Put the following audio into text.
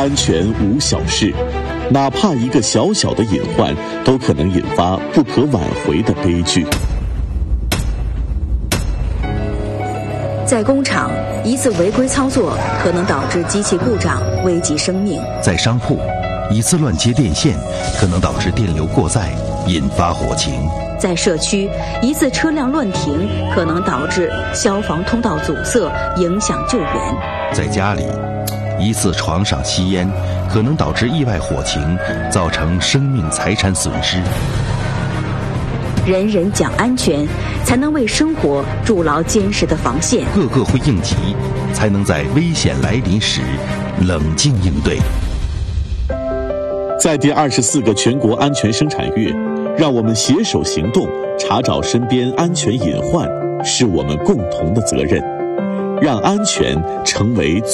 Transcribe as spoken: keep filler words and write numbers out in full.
安全无小事，哪怕一个小小的隐患，都可能引发不可挽回的悲剧。 在工厂，一次违规操作可能导致机器故障，危及生命。 在商铺，一次乱接电线可能导致电流过载，引发火情。 在社区，一次车辆乱停可能导致消防通道阻塞，影响救援。 在家里，一次床上吸烟可能导致意外火情，造成生命财产损失。 人人讲安全，才能为生活筑牢坚实的防线。 个个会应急，才能在危险来临时冷静应对。 在第二十四个全国安全生产月，让我们携手行动，查找身边安全隐患，是我们共同的责任，让安全成为